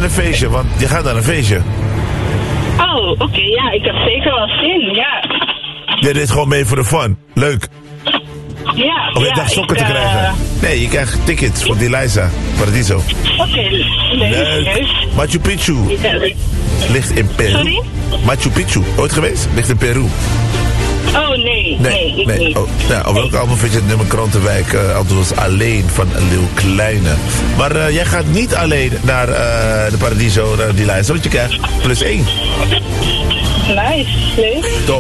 een feestje, want je gaat naar een feestje. Oh, oké, ja, ik heb zeker wel zin, ja. Je deed gewoon mee voor de fun. Leuk. Ja, Of je dacht sokken te krijgen? Nee, je krijgt tickets voor die Liza. Paradiso. Oké, leuk. Machu Picchu ligt in Peru. Sorry? Machu Picchu, ooit geweest? Ligt in Peru. Oh, nee, ik niet. Oh, nou, op welke album vind je het nummer Krantenwijk? Althans alleen van Leeuw Kleine. Maar jij gaat niet alleen naar de Paradiso, naar die Liza, want je krijgt +1. Nice, leuk.